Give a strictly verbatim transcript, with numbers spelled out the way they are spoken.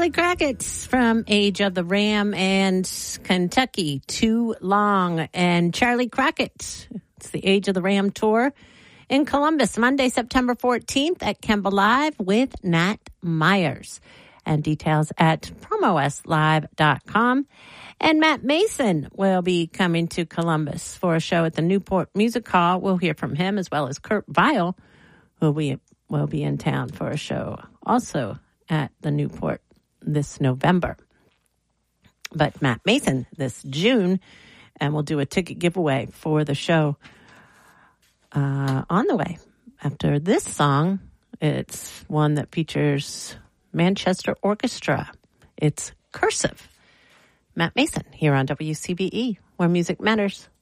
Charlie Crockett's from Age of the Ram and Kentucky, Too Long. And Charlie Crockett, it's the Age of the Ram tour in Columbus, Monday, September fourteenth at Kemba Live with Nat Myers. And details at promo s live dot com. And Matt Mason will be coming to Columbus for a show at the Newport Music Hall. We'll hear from him as well as Kurt Vile, who we will be in town for a show also at the Newport this November. But Matt Mason this June, and we'll do a ticket giveaway for the show uh, on the way. After this song, it's one that features Manchester Orchestra. It's Cursive. Matt Mason here on W C B E, where music matters.